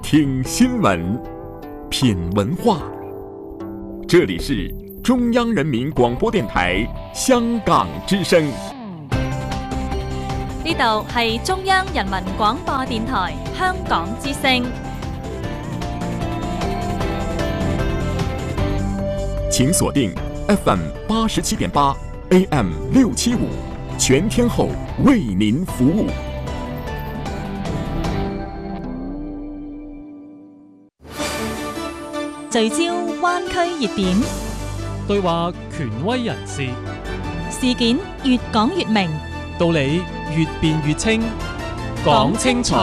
听新闻，品文化。这里是中央人民廣播電台香港之聲。 呢度係中央人民廣播電台香港之聲。 請鎖定 FM 87.8 AM 675，全天候為您服務。 聚焦灣區熱點， 對話權威人士， 事件越講越明， 道理越辯越清，講清楚，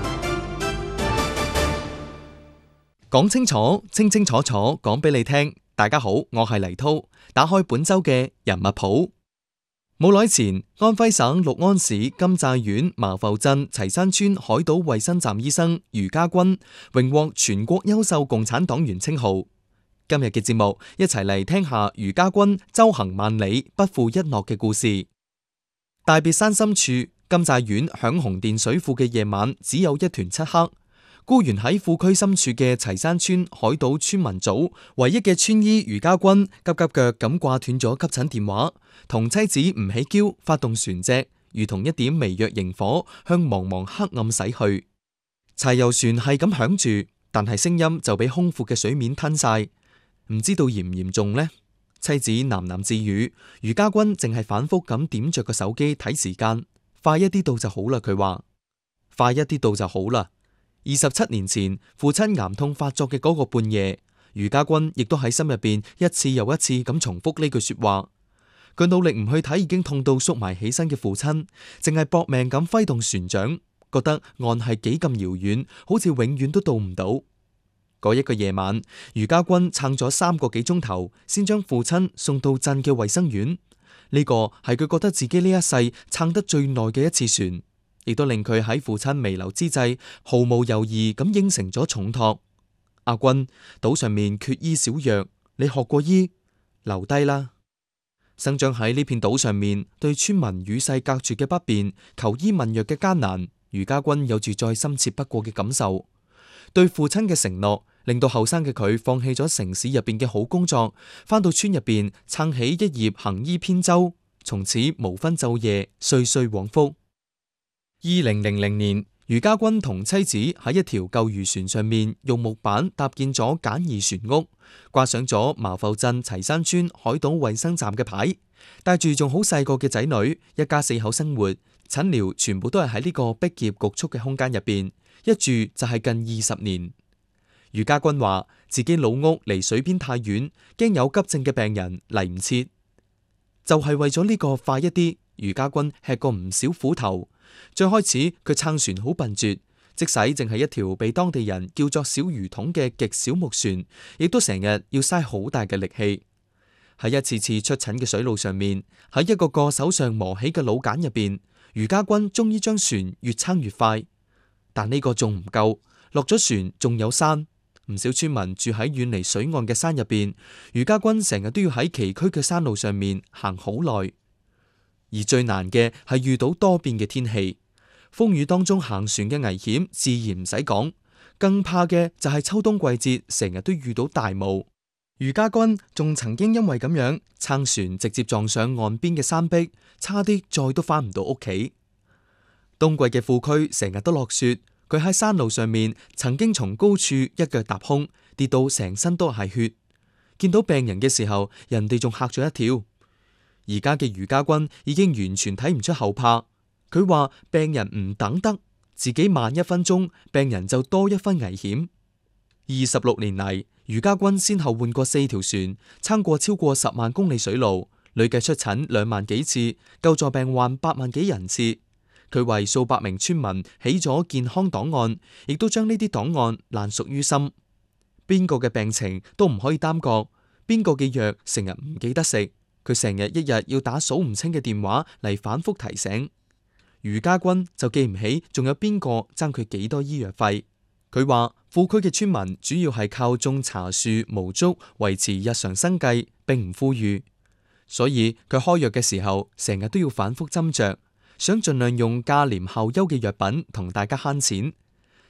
講清楚，清清楚楚講俾你聽。大家好，我係黎濤，打開本周嘅人物譜。冇耐前，安徽省六安市金寨縣茅埠鎮齊山村海島衛生站醫生余家軍榮獲全國優秀共產黨員稱號。今日嘅節目，一齊嚟聽下余家軍周行萬里不負一諾嘅故事。大別山深處，金寨縣響紅電水庫嘅夜晚只有一團漆黑。孤懸喺庫區深處嘅齊山村海島村民組唯一嘅村醫余家軍急急腳咁掛斷咗急診電話，同妻子吳喜嬌發動船隻，如同一點微弱螢火向茫茫黑暗駛去。柴油船係咁響住，但係聲音就俾空闊嘅水面吞晒，唔知道嚴唔嚴重呢？妻子喃喃自語，余家軍淨係反覆咁點着個手機睇時間，快一啲到就好啦。佢話快一啲到就好啦。27年前，父親癌痛發作嘅嗰個半夜，余家軍亦都喺心入邊一次又一次咁重複呢句說話。佢努力唔去睇已經痛到縮埋起身嘅父親，淨係搏命咁揮動船槳，覺得岸係幾咁遙遠，好似永遠都到唔到。嗰一個夜晚，余家軍撐咗3個幾鐘頭，先將父親送到鎮嘅衛生院。呢個係佢覺得自己呢一世撐得最耐嘅一次船，亦都令佢喺父親彌留之際毫無猶豫咁應承咗重託。阿軍，島上面缺醫少藥，你學過醫，留低啦。生長喺呢片島上面，對村民與世隔絕嘅不便，求醫問藥嘅艱難，余家軍有住再深切不過嘅感受。對父親嘅承諾，令到後生嘅佢放棄咗城市入邊嘅好工作，返到村入邊撐起一葉行醫扁舟，從此無分晝夜，歲歲往復。2000年，余家軍同妻子喺一條舊漁船上面用木板搭建咗簡易船屋，掛上咗茅埠鎮齊山村海島衛生站嘅牌，帶住仲好細個嘅仔女，一家4口生活，診療全部都係喺呢個逼仄局促嘅空間入邊，一住就係近20年。余家軍話自己老屋離水邊太遠，驚有急症嘅病人嚟唔切，就係為咗呢個快一啲，余家軍吃過唔少苦頭。最開始佢撐船好笨拙，即使淨係一條被當地人叫做小魚筒嘅極小木船，亦都成日要嘥好大嘅力氣。喺一次次出診嘅水路上面，喺一個個手上磨起嘅老繭入邊，余家軍終於將船越撐越快。但呢個仲唔夠，落咗船仲有山，唔少村民住喺遠離水岸嘅山入邊，余家軍成日都要喺崎嶇嘅山路上面行好耐。而最難嘅係遇到多變嘅天氣，風雨當中行船嘅危險自然唔使講，更怕嘅就係秋冬季節成日都遇到大霧。余家軍仲曾經因為咁樣撐船直接撞上岸邊嘅山壁，差啲再都返唔到屋企。冬季嘅庫區成日都落雪，佢喺山路上面曾經從高處一腳踏空，跌到成身都係血。見到病人嘅時候，人哋仲嚇咗一跳。而家嘅余家軍已經完全睇唔出後怕，佢話病人唔等得，自己慢1分鐘，病人就多1分危險。26年嚟，余家軍先後換過4條船，撐過超過10萬公里水路，累計出診2萬幾次，救助病患8萬幾人次。佢為數百名村民起咗健康檔案，亦都將呢啲檔案爛熟於心。邊個嘅病情都唔可以耽擱，邊個嘅藥成日唔記得食。佢成日一日要打數唔清嘅電話嚟反覆提醒。余家軍就記唔起仲有邊個爭佢幾多醫藥費。佢話庫區嘅村民主要係靠種茶樹、毛竹維持日常生計，並唔富裕，所以佢開藥嘅時候成日都要反覆斟酌，想盡量用價廉效優嘅藥品同大家慳錢。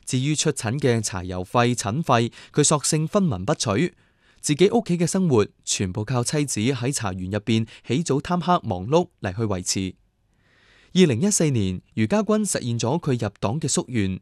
至於出診嘅柴油費、診費，佢索性分文不取。自己屋企嘅生活全部靠妻子喺茶園入邊起早貪黑忙碌嚟去維持。2014年，余家軍實現咗佢入黨嘅夙願，